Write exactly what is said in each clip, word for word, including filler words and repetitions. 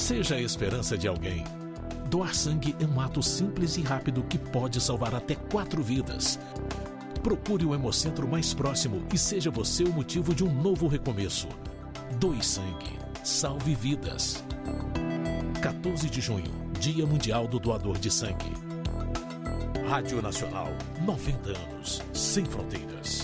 Seja a esperança de alguém. Doar sangue é um ato simples e rápido que pode salvar até quatro vidas. Procure o Hemocentro mais próximo e seja você o motivo de um novo recomeço. Doe sangue. Salve vidas. quatorze de junho, Dia Mundial do Doador de Sangue. Rádio Nacional, noventa anos, sem fronteiras.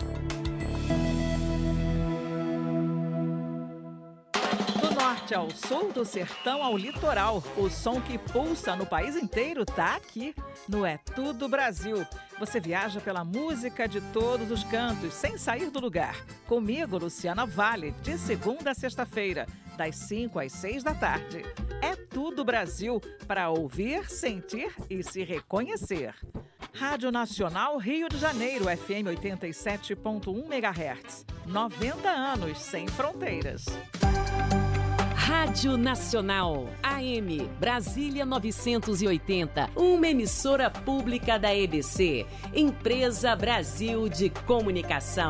Do norte ao sul, do sertão ao litoral, o som que pulsa no país inteiro tá aqui, no É Tudo Brasil. Você viaja pela música de todos os cantos, sem sair do lugar. Comigo, Luciana Vale, de segunda a sexta-feira, das cinco às seis da tarde. É Tudo Brasil, para ouvir, sentir e se reconhecer. Rádio Nacional Rio de Janeiro, F M oitenta e sete ponto um megahertz. noventa anos sem fronteiras. Rádio Nacional, A M, Brasília novecentos e oitenta, uma emissora pública da E B C, Empresa Brasil de Comunicação.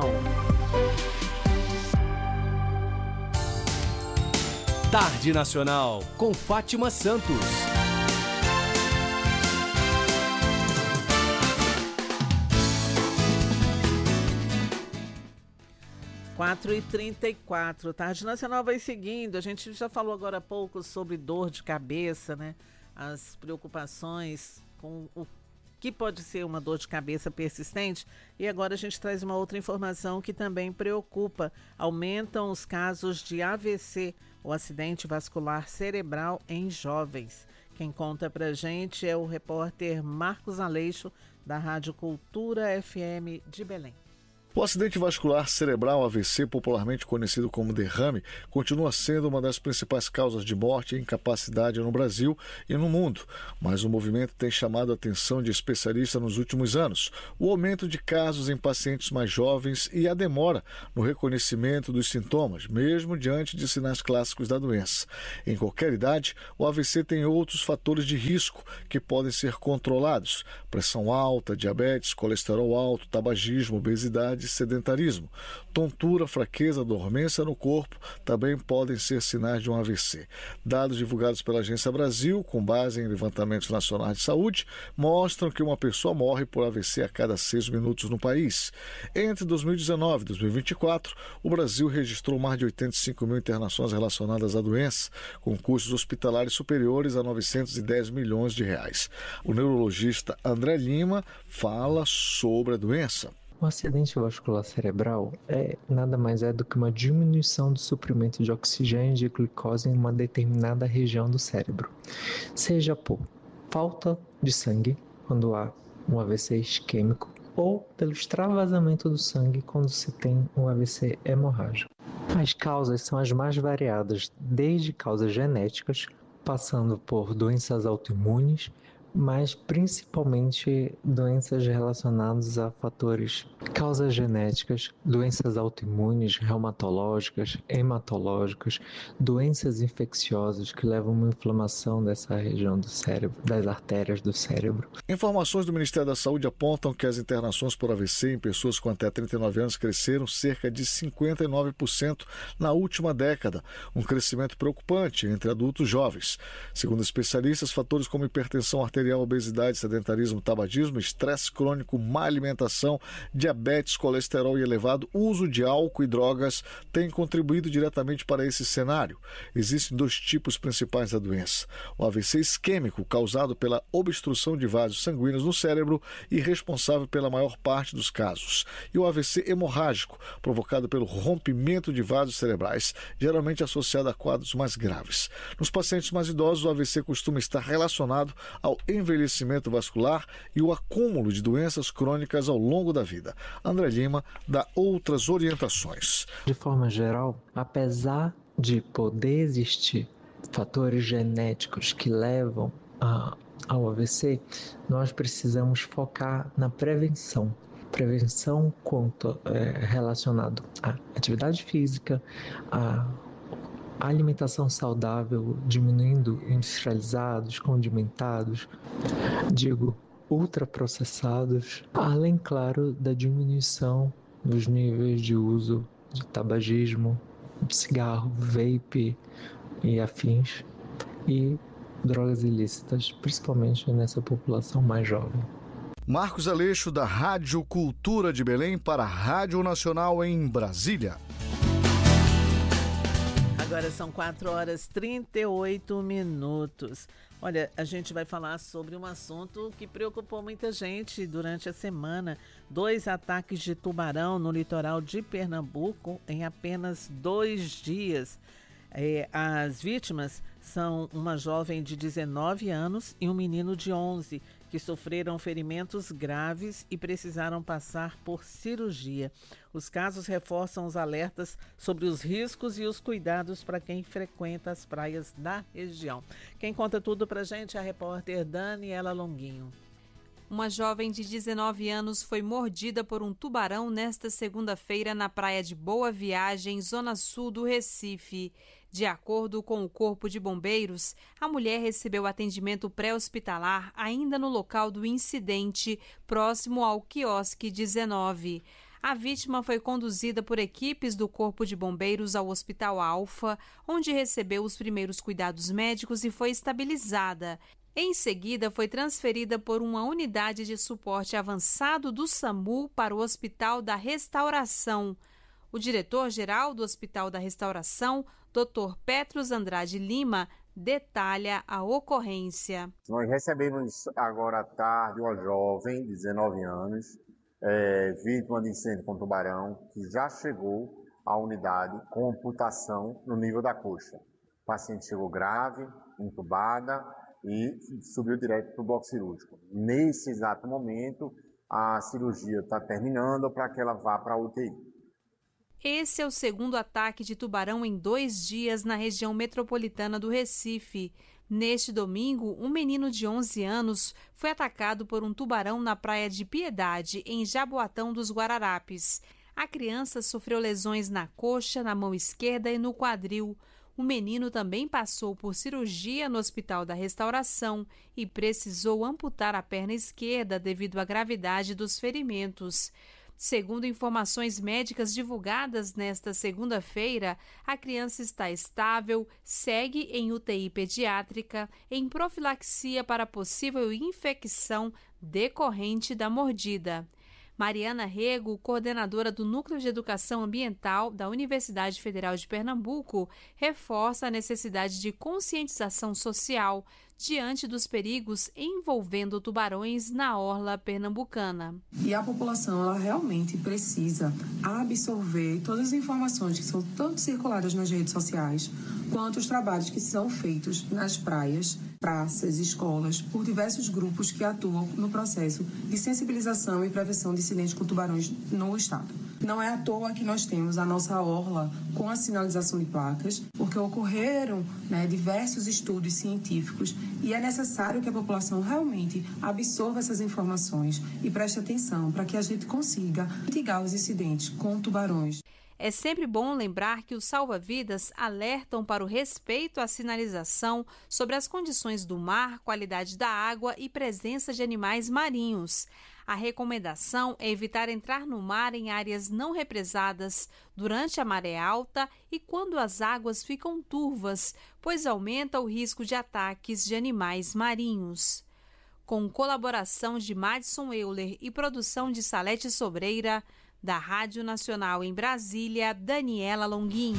Tarde Nacional, com Fátima Santos. quatro e trinta e quatro, Tarde Nacional vai seguindo. A gente já falou agora há pouco sobre dor de cabeça, né? As preocupações com o que pode ser uma dor de cabeça persistente. E agora a gente traz uma outra informação que também preocupa. Aumentam os casos de A V C, o acidente vascular cerebral em jovens. Quem conta pra gente é o repórter Marcos Aleixo, da Rádio Cultura F M de Belém. O acidente vascular cerebral, A V C, popularmente conhecido como derrame, continua sendo uma das principais causas de morte e incapacidade no Brasil e no mundo. Mas o movimento tem chamado a atenção de especialistas nos últimos anos. O aumento de casos em pacientes mais jovens e a demora no reconhecimento dos sintomas, mesmo diante de sinais clássicos da doença. Em qualquer idade, o A V C tem outros fatores de risco que podem ser controlados: pressão alta, diabetes, colesterol alto, tabagismo, obesidade, sedentarismo. Tontura, fraqueza, dormência no corpo também podem ser sinais de um A V C. Dados divulgados pela Agência Brasil, com base em levantamentos nacionais de saúde, mostram que uma pessoa morre por A V C a cada seis minutos no país. Entre dois mil e dezenove e dois mil e vinte e quatro, o Brasil registrou mais de oitenta e cinco mil internações relacionadas à doença, com custos hospitalares superiores a novecentos e dez milhões de reais. O neurologista André Lima fala sobre a doença. O acidente vascular cerebral é nada mais é do que uma diminuição do suprimento de oxigênio e de glicose em uma determinada região do cérebro, seja por falta de sangue, quando há um A V C isquêmico, ou pelo extravasamento do sangue quando se tem um A V C hemorrágico. As causas são as mais variadas, desde causas genéticas, passando por doenças autoimunes, mas principalmente doenças relacionadas a fatores, causas genéticas, doenças autoimunes, reumatológicas, hematológicas, doenças infecciosas que levam a uma inflamação dessa região do cérebro, das artérias do cérebro. Informações do Ministério da Saúde apontam que as internações por A V C em pessoas com até trinta e nove anos cresceram cerca de cinquenta e nove por cento na última década, um crescimento preocupante entre adultos jovens. Segundo especialistas, fatores como hipertensão arterial, obesidade, sedentarismo, tabagismo, estresse crônico, má alimentação, diabetes, colesterol e elevado uso de álcool e drogas têm contribuído diretamente para esse cenário. Existem dois tipos principais da doença: o A V C isquêmico, causado pela obstrução de vasos sanguíneos no cérebro e responsável pela maior parte dos casos, e o A V C hemorrágico, provocado pelo rompimento de vasos cerebrais, geralmente associado a quadros mais graves. Nos pacientes mais idosos, o A V C costuma estar relacionado ao envelhecimento vascular e o acúmulo de doenças crônicas ao longo da vida. André Lima dá outras orientações. De forma geral, apesar de poder existir fatores genéticos que levam a, ao A V C, nós precisamos focar na prevenção. Prevenção quanto é, relacionado à atividade física, à alimentação saudável, diminuindo industrializados, condimentados, digo, ultraprocessados, além, claro, da diminuição dos níveis de uso de tabagismo, cigarro, vape e afins. e drogas ilícitas, principalmente nessa população mais jovem. Marcos Aleixo, da Rádio Cultura de Belém, para a Rádio Nacional em Brasília. Agora são quatro horas e trinta e oito minutos. Olha, a gente vai falar sobre um assunto que preocupou muita gente durante a semana. Dois ataques de tubarão no litoral de Pernambuco em apenas dois dias. É, as vítimas são uma jovem de dezenove anos e um menino de onze, que sofreram ferimentos graves e precisaram passar por cirurgia. Os casos reforçam os alertas sobre os riscos e os cuidados para quem frequenta as praias da região. Quem conta tudo para a gente é a repórter Daniela Longuinho. Uma jovem de dezenove anos foi mordida por um tubarão nesta segunda-feira na praia de Boa Viagem, zona sul do Recife. De acordo com o Corpo de Bombeiros, a mulher recebeu atendimento pré-hospitalar ainda no local do incidente, próximo ao quiosque dezenove. A vítima foi conduzida por equipes do Corpo de Bombeiros ao Hospital Alfa, onde recebeu os primeiros cuidados médicos e foi estabilizada. Em seguida, foi transferida por uma unidade de suporte avançado do SAMU para o Hospital da Restauração. O diretor-geral do Hospital da Restauração, doutor Petros Andrade Lima, detalha a ocorrência. Nós recebemos agora à tarde uma jovem de dezenove anos, é, vítima de incêndio com tubarão, que já chegou à unidade com amputação no nível da coxa. O paciente chegou grave, entubada, e subiu direto para o bloco cirúrgico. Nesse exato momento, a cirurgia está terminando para que ela vá para a U T I. Esse é o segundo ataque de tubarão em dois dias na região metropolitana do Recife. Neste domingo, um menino de onze anos foi atacado por um tubarão na praia de Piedade, em Jaboatão dos Guararapes. A criança sofreu lesões na coxa, na mão esquerda e no quadril. O menino também passou por cirurgia no Hospital da Restauração e precisou amputar a perna esquerda devido à gravidade dos ferimentos. Segundo informações médicas divulgadas nesta segunda-feira, a criança está estável, segue em U T I pediátrica, em profilaxia para possível infecção decorrente da mordida. Mariana Rego, coordenadora do Núcleo de Educação Ambiental da Universidade Federal de Pernambuco, reforça a necessidade de conscientização social diante dos perigos envolvendo tubarões na orla pernambucana. E a população, ela realmente precisa absorver todas as informações que são tanto circuladas nas redes sociais, quanto os trabalhos que são feitos nas praias, praças, escolas, por diversos grupos que atuam no processo de sensibilização e prevenção de incidentes com tubarões no estado. Não é à toa que nós temos a nossa orla com a sinalização de placas, porque ocorreram né, diversos estudos científicos e é necessário que a população realmente absorva essas informações e preste atenção para que a gente consiga mitigar os incidentes com tubarões. É sempre bom lembrar que os salva-vidas alertam para o respeito à sinalização sobre as condições do mar, qualidade da água e presença de animais marinhos. A recomendação é evitar entrar no mar em áreas não represadas durante a maré alta e quando as águas ficam turvas, pois aumenta o risco de ataques de animais marinhos. Com colaboração de Madison Euler e produção de Salete Sobreira, da Rádio Nacional em Brasília, Daniela Longuinho.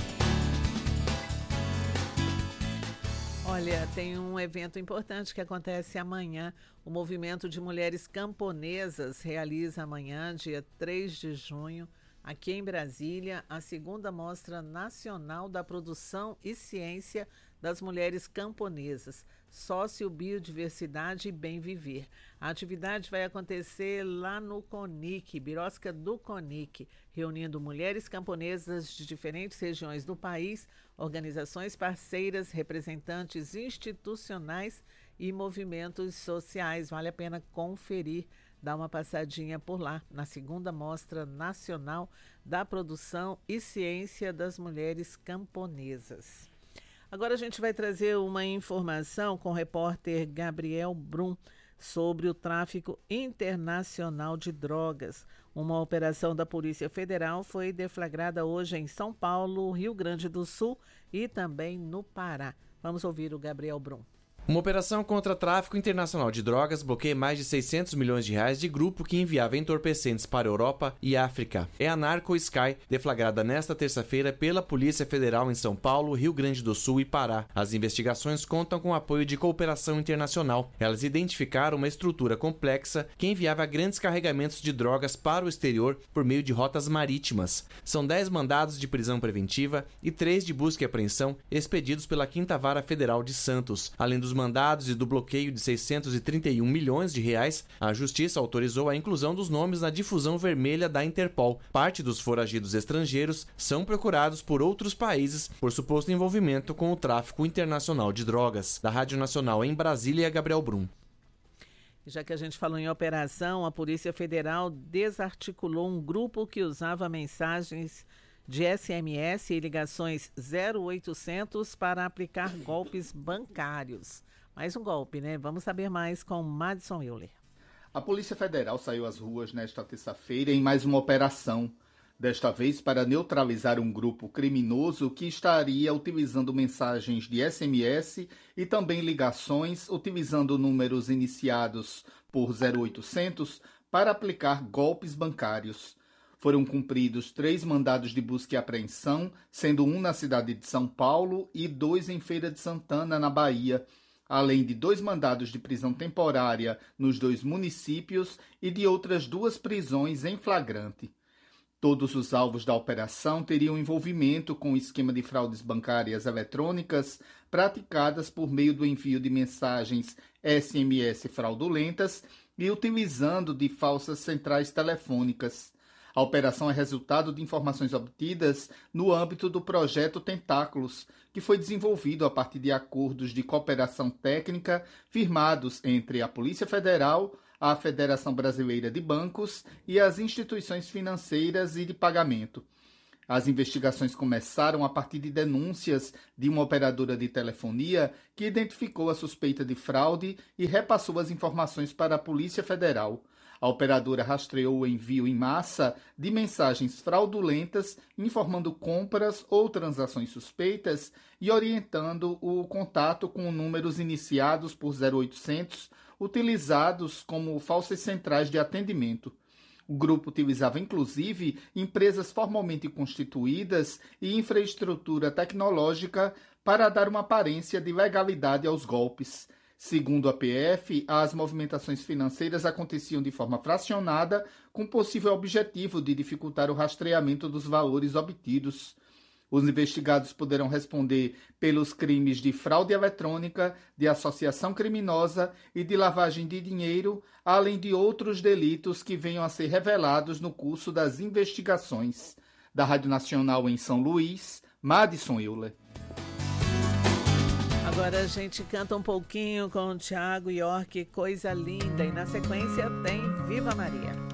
Olha, tem um evento importante que acontece amanhã. O Movimento de Mulheres Camponesas realiza amanhã, dia três de junho, aqui em Brasília, a segunda Mostra Nacional da Produção e Ciência das Mulheres Camponesas, Sociobiodiversidade e Bem Viver. A atividade vai acontecer lá no CONIC, Birosca do CONIC, reunindo mulheres camponesas de diferentes regiões do país, organizações parceiras, representantes institucionais e movimentos sociais. Vale a pena conferir, dar uma passadinha por lá, na segunda Mostra Nacional da Produção e Ciência das Mulheres Camponesas. Agora a gente vai trazer uma informação com o repórter Gabriel Brum sobre o tráfico internacional de drogas. Uma operação da Polícia Federal foi deflagrada hoje em São Paulo, Rio Grande do Sul e também no Pará. Vamos ouvir o Gabriel Brum. Uma operação contra tráfico internacional de drogas bloqueia mais de seiscentos milhões de reais de grupo que enviava entorpecentes para a Europa e África. É a Narco Sky, deflagrada nesta terça-feira pela Polícia Federal em São Paulo, Rio Grande do Sul e Pará. As investigações contam com o apoio de cooperação internacional. Elas identificaram uma estrutura complexa que enviava grandes carregamentos de drogas para o exterior por meio de rotas marítimas. São dez mandados de prisão preventiva e três de busca e apreensão expedidos pela Quinta Vara Federal de Santos. Além dos mandados e do bloqueio de seiscentos e trinta e um milhões de reais, a Justiça autorizou a inclusão dos nomes na difusão vermelha da Interpol. Parte dos foragidos estrangeiros são procurados por outros países por suposto envolvimento com o tráfico internacional de drogas. Da Rádio Nacional em Brasília, Gabriel Brum. Já que a gente falou em operação, a Polícia Federal desarticulou um grupo que usava mensagens de S M S e ligações zero oitocentos para aplicar golpes bancários. Mais um golpe, né? Vamos saber mais com Madison Euler. A Polícia Federal saiu às ruas nesta terça-feira em mais uma operação, desta vez para neutralizar um grupo criminoso que estaria utilizando mensagens de S M S e também ligações utilizando números iniciados por zero oitocentos para aplicar golpes bancários. Foram cumpridos três mandados de busca e apreensão, sendo um na cidade de São Paulo e dois em Feira de Santana, na Bahia, além de dois mandados de prisão temporária nos dois municípios e de outras duas prisões em flagrante. Todos os alvos da operação teriam envolvimento com o esquema de fraudes bancárias eletrônicas praticadas por meio do envio de mensagens S M S fraudulentas e utilizando de falsas centrais telefônicas. A operação é resultado de informações obtidas no âmbito do projeto Tentáculos, que foi desenvolvido a partir de acordos de cooperação técnica firmados entre a Polícia Federal, a Federação Brasileira de Bancos e as instituições financeiras e de pagamento. As investigações começaram a partir de denúncias de uma operadora de telefonia que identificou a suspeita de fraude e repassou as informações para a Polícia Federal. A operadora rastreou o envio em massa de mensagens fraudulentas informando compras ou transações suspeitas e orientando o contato com números iniciados por zero oitocentos, utilizados como falsas centrais de atendimento. O grupo utilizava, inclusive, empresas formalmente constituídas e infraestrutura tecnológica para dar uma aparência de legalidade aos golpes. Segundo a P F, as movimentações financeiras aconteciam de forma fracionada, com possível objetivo de dificultar o rastreamento dos valores obtidos. Os investigados poderão responder pelos crimes de fraude eletrônica, de associação criminosa e de lavagem de dinheiro, além de outros delitos que venham a ser revelados no curso das investigações. Da Rádio Nacional em São Luís, Madison Euler. Agora a gente canta um pouquinho com o Thiago York, Coisa Linda, e na sequência tem Viva Maria.